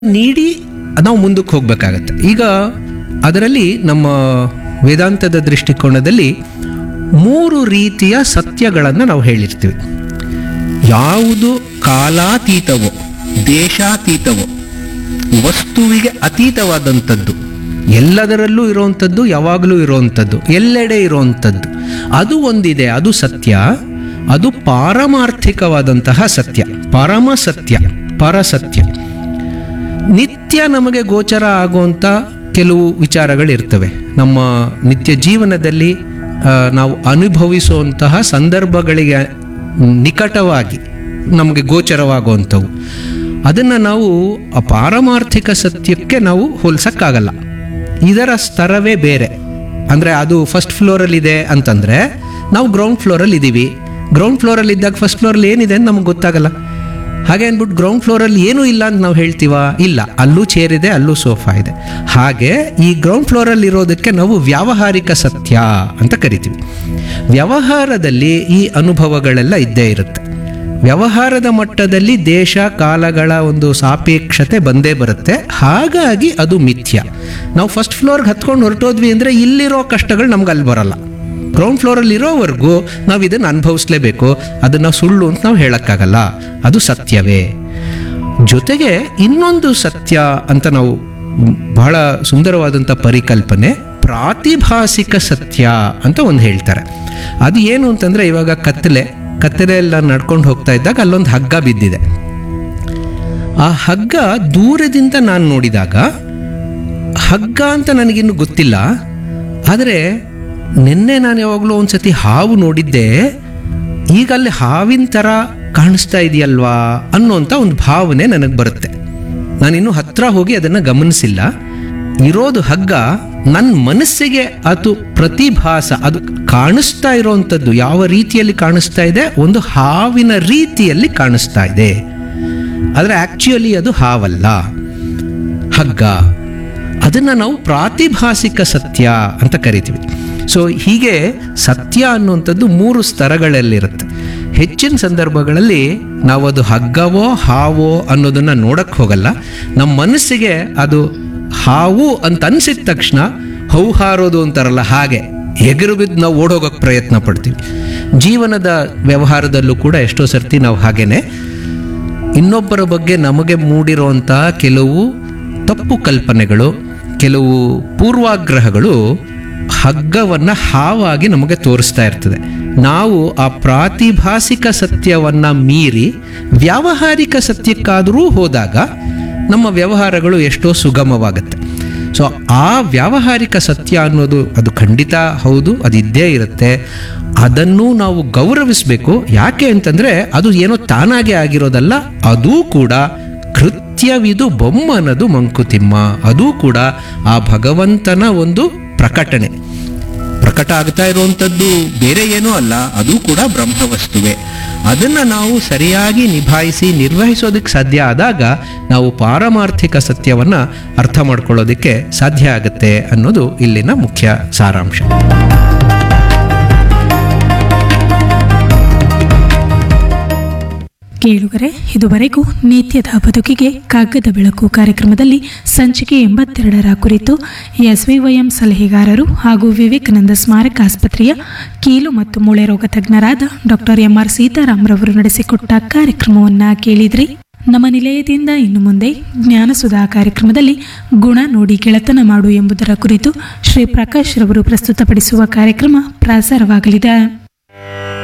ನೀಡಿ ನಾವು ಮುಂದಕ್ಕೆ ಹೋಗ್ಬೇಕಾಗತ್ತೆ. ಈಗ ಅದರಲ್ಲಿ ನಮ್ಮ ವೇದಾಂತದ ದೃಷ್ಟಿಕೋನದಲ್ಲಿ 3 ರೀತಿಯ ಸತ್ಯಗಳನ್ನು ನಾವು ಹೇಳಿರ್ತೀವಿ. ಯಾವುದು ಕಾಲಾತೀತವೋ, ದೇಶಾತೀತವೋ, ವಸ್ತುವಿಗೆ ಅತೀತವಾದಂಥದ್ದು, ಎಲ್ಲದರಲ್ಲೂ ಇರುವಂಥದ್ದು, ಯಾವಾಗಲೂ ಇರುವಂಥದ್ದು, ಎಲ್ಲೆಡೆ ಇರುವಂಥದ್ದು, ಅದು ಒಂದಿದೆ, ಅದು ಸತ್ಯ. ಅದು ಪಾರಮಾರ್ಥಿಕವಾದಂತಹ ಸತ್ಯ, ಪರಮ ಸತ್ಯ, ಪರಸತ್ಯ. ನಿತ್ಯ ನಮಗೆ ಗೋಚರ ಆಗುವಂಥ ಕೆಲವು ವಿಚಾರಗಳಿರ್ತವೆ. ನಮ್ಮ ನಿತ್ಯ ಜೀವನದಲ್ಲಿ ನಾವು ಅನುಭವಿಸುವಂತಹ ಸಂದರ್ಭಗಳಿಗೆ ನಿಕಟವಾಗಿ ನಮಗೆ ಗೋಚರವಾಗುವಂಥವು. ಅದನ್ನು ನಾವು ಪಾರಮಾರ್ಥಿಕ ಸತ್ಯಕ್ಕೆ ನಾವು ಹೋಲಿಸೋಕ್ಕಾಗಲ್ಲ. ಇದರ ಸ್ತರವೇ ಬೇರೆ. ಅಂದರೆ ಅದು ಫಸ್ಟ್ ಫ್ಲೋರಲ್ಲಿದೆ ಅಂತಂದರೆ ನಾವು ಗ್ರೌಂಡ್ ಫ್ಲೋರಲ್ಲಿ ಇದ್ದೀವಿ. ಗ್ರೌಂಡ್ ಫ್ಲೋರಲ್ಲಿ ಇದ್ದಾಗ ಫಸ್ಟ್ ಫ್ಲೋರಲ್ಲಿ ಏನಿದೆ ಅಂತ ನಮಗೆ ಗೊತ್ತಾಗಲ್ಲ. ಹಾಗೆ ಅಂದ್ಬಿಟ್ಟು ಗ್ರೌಂಡ್ ಫ್ಲೋರಲ್ಲಿ ಏನೂ ಇಲ್ಲ ಅಂತ ನಾವು ಹೇಳ್ತೀವ? ಇಲ್ಲ, ಅಲ್ಲೂ ಚೇರ್ ಇದೆ, ಅಲ್ಲೂ ಸೋಫಾ ಇದೆ. ಹಾಗೆ ಈ ಗ್ರೌಂಡ್ ಫ್ಲೋರಲ್ಲಿ ಇರೋದಕ್ಕೆ ನಾವು ವ್ಯಾವಹಾರಿಕ ಸತ್ಯ ಅಂತ ಕರಿತೀವಿ. ವ್ಯವಹಾರದಲ್ಲಿ ಈ ಅನುಭವಗಳೆಲ್ಲ ಇದ್ದೇ ಇರುತ್ತೆ. ವ್ಯವಹಾರದ ಮಟ್ಟದಲ್ಲಿ ದೇಶ ಕಾಲಗಳ ಒಂದು ಸಾಪೇಕ್ಷತೆ ಬಂದೇ ಬರುತ್ತೆ. ಹಾಗಾಗಿ ಅದು ಮಿಥ್ಯ. ನಾವು ಫಸ್ಟ್ ಫ್ಲೋರ್ಗೆ ಹತ್ಕೊಂಡು ಹೊರಟೋದ್ವಿ ಅಂದರೆ ಇಲ್ಲಿರೋ ಕಷ್ಟಗಳು ನಮ್ಗೆ ಅಲ್ಲಿ ಬರಲ್ಲ. ಗ್ರೌಂಡ್ ಫ್ಲೋರಲ್ಲಿ ಇರೋವರೆಗೂ ನಾವು ಇದನ್ನು ಅನುಭವಿಸ್ಲೇಬೇಕು. ಅದನ್ನು ಸುಳ್ಳು ಅಂತ ನಾವು ಹೇಳೋಕ್ಕಾಗಲ್ಲ, ಅದು ಸತ್ಯವೇ. ಜೊತೆಗೆ ಇನ್ನೊಂದು ಸತ್ಯ ಅಂತ ನಾವು ಬಹಳ ಸುಂದರವಾದಂಥ ಪರಿಕಲ್ಪನೆ, ಪ್ರಾತಿಭಾಸಿಕ ಸತ್ಯ ಅಂತ ಒಂದು ಹೇಳ್ತಾರೆ. ಅದು ಏನು ಅಂತಂದರೆ, ಇವಾಗ ಕತ್ತಲೆ ಎಲ್ಲ ನಡ್ಕೊಂಡು ಹೋಗ್ತಾ ಇದ್ದಾಗ ಅಲ್ಲೊಂದು ಹಗ್ಗ ಬಿದ್ದಿದೆ. ಆ ಹಗ್ಗ ದೂರದಿಂದ ನಾನು ನೋಡಿದಾಗ ಹಗ್ಗ ಅಂತ ನನಗಿನ್ನೂ ಗೊತ್ತಿಲ್ಲ. ಆದರೆ ನಿನ್ನೆ ನಾನು ಯಾವಾಗಲೂ ಒಂದ್ಸತಿ ಹಾವು ನೋಡಿದ್ದೆ, ಈಗ ಅಲ್ಲಿ ಹಾವಿನ ಥರ ಕಾಣಿಸ್ತಾ ಇದೆಯಲ್ವಾ ಅನ್ನೋಂಥ ಒಂದು ಭಾವನೆ ನನಗೆ ಬರುತ್ತೆ. ನಾನಿನ್ನೂ ಹತ್ರ ಹೋಗಿ ಅದನ್ನು ಗಮನಿಸಿಲ್ಲ. ಇರೋದು ಹಗ್ಗ, ನನ್ನ ಮನಸ್ಸಿಗೆ ಅದು ಪ್ರತಿಭಾಸ, ಅದು ಕಾಣಿಸ್ತಾ ಇರೋವಂಥದ್ದು ಯಾವ ರೀತಿಯಲ್ಲಿ ಕಾಣಿಸ್ತಾ ಇದೆ, ಒಂದು ಹಾವಿನ ರೀತಿಯಲ್ಲಿ ಕಾಣಿಸ್ತಾ ಇದೆ. ಆದರೆ ಆ್ಯಕ್ಚುಲಿ ಅದು ಹಾವಲ್ಲ, ಹಗ್ಗ. ಅದನ್ನು ನಾವು ಪ್ರಾತಿಭಾಸಿಕ ಸತ್ಯ ಅಂತ ಕರಿತೀವಿ. ಸೊ ಹೀಗೆ ಸತ್ಯ ಅನ್ನುವಂಥದ್ದು 3 ಸ್ತರಗಳಲ್ಲಿರುತ್ತೆ. ಹೆಚ್ಚಿನ ಸಂದರ್ಭಗಳಲ್ಲಿ ನಾವು ಅದು ಹಗ್ಗವೋ ಹಾವೋ ಅನ್ನೋದನ್ನು ನೋಡಕ್ಕೆ ಹೋಗಲ್ಲ. ನಮ್ಮ ಮನಸ್ಸಿಗೆ ಅದು ಹಾವು ಅಂತ ಅನಿಸಿದ ತಕ್ಷಣ ಹೌಹಾರೋದು ಅಂತಾರಲ್ಲ, ಹಾಗೆ ಎಗರು ಬಿದ್ದು ನಾವು ಓಡೋಗೋಕ್ಕೆ ಪ್ರಯತ್ನ ಪಡ್ತೀವಿ. ಜೀವನದ ವ್ಯವಹಾರದಲ್ಲೂ ಕೂಡ ಎಷ್ಟೋ ಸರ್ತಿ ನಾವು ಹಾಗೇನೆ ಇನ್ನೊಬ್ಬರ ಬಗ್ಗೆ ನಮಗೆ ಮೂಡಿರುವಂಥ ಕೆಲವು ತಪ್ಪು ಕಲ್ಪನೆಗಳು, ಕೆಲವು ಪೂರ್ವಾಗ್ರಹಗಳು ಹಗ್ಗವನ್ನು ಹಾವಾಗಿ ನಮಗೆ ತೋರಿಸ್ತಾ ಇರ್ತದೆ. ನಾವು ಆ ಪ್ರಾತಿಭಾಸಿಕ ಸತ್ಯವನ್ನು ಮೀರಿ ವ್ಯಾವಹಾರಿಕ ಸತ್ಯಕ್ಕಾದರೂ ಹೋದಾಗ ನಮ್ಮ ವ್ಯವಹಾರಗಳು ಎಷ್ಟೋ ಸುಗಮವಾಗುತ್ತೆ. ಸೊ ಆ ವ್ಯಾವಹಾರಿಕ ಸತ್ಯ ಅನ್ನೋದು ಅದು ಖಂಡಿತ ಹೌದು, ಅದು ಇದ್ದೇ ಇರುತ್ತೆ. ಅದನ್ನು ನಾವು ಗೌರವಿಸಬೇಕು. ಯಾಕೆ ಅಂತಂದರೆ ಅದು ಏನೋ ತಾನಾಗೆ ಆಗಿರೋದಲ್ಲ, ಅದೂ ಕೂಡ ಕೃತ್ಯವಿದು ಬೊಮ್ಮನದು ಮಂಕುತಿಮ್ಮ. ಅದೂ ಕೂಡ ಆ ಭಗವಂತನ ಒಂದು ಪ್ರಕಟ ಆಗ್ತಾ ಇರುವಂಥದ್ದು ಬೇರೆ ಏನೂ ಅಲ್ಲ, ಅದು ಕೂಡ ಬ್ರಹ್ಮವಸ್ತುವೆ. ಅದನ್ನು ನಾವು ಸರಿಯಾಗಿ ನಿಭಾಯಿಸಿ ನಿರ್ವಹಿಸೋದಕ್ಕೆ ಸಾಧ್ಯ ಆದಾಗ ನಾವು ಪಾರಮಾರ್ಥಿಕ ಸತ್ಯವನ್ನು ಅರ್ಥ ಮಾಡ್ಕೊಳ್ಳೋದಕ್ಕೆ ಸಾಧ್ಯ ಆಗುತ್ತೆ ಅನ್ನೋದು ಇಲ್ಲಿನ ಮುಖ್ಯ ಸಾರಾಂಶ. ಕೇಳುಗರೆ, ಇದುವರೆಗೂ ನಿತ್ಯದ ಬದುಕಿಗೆ ಕಾಗದ ಬೆಳಕು ಕಾರ್ಯಕ್ರಮದಲ್ಲಿ ಸಂಚಿಕೆ 82ರ ಕುರಿತು SVYM ಸಲಹೆಗಾರರು ಹಾಗೂ ವಿವೇಕಾನಂದ ಸ್ಮಾರಕ ಆಸ್ಪತ್ರೆಯ ಕೀಲು ಮತ್ತು ಮೂಳೆ ರೋಗ ತಜ್ಞರಾದ ಡಾಕ್ಟರ್ MR ಸೀತಾರಾಮ್ರವರು ನಡೆಸಿಕೊಟ್ಟ ಕಾರ್ಯಕ್ರಮವನ್ನು ಕೇಳಿದ್ರಿ. ನಮ್ಮ ನಿಲಯದಿಂದ ಇನ್ನು ಮುಂದೆ ಜ್ಞಾನಸುಧಾ ಕಾರ್ಯಕ್ರಮದಲ್ಲಿ ಗುಣ ನೋಡಿ ಗೆಳೆತನ ಮಾಡು ಎಂಬುದರ ಕುರಿತು ಶ್ರೀ ಪ್ರಕಾಶ್ ರವರು ಪ್ರಸ್ತುತಪಡಿಸುವ ಕಾರ್ಯಕ್ರಮ ಪ್ರಸಾರವಾಗಲಿದೆ.